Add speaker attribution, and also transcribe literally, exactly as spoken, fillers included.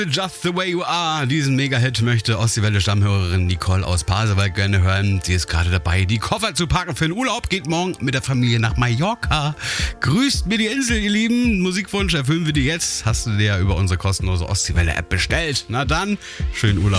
Speaker 1: Just the way you are. Diesen Mega-Hit möchte Ostseewelle-Stammhörerin Nicole aus Pasewalk gerne hören. Sie ist gerade dabei, die Koffer zu packen für den Urlaub. Geht morgen mit der Familie nach Mallorca. Grüßt mir die Insel, ihr Lieben. Musikwunsch erfüllen wir dir jetzt. Hast du dir ja über unsere kostenlose Ostseewelle-App bestellt. Na dann, schönen Urlaub.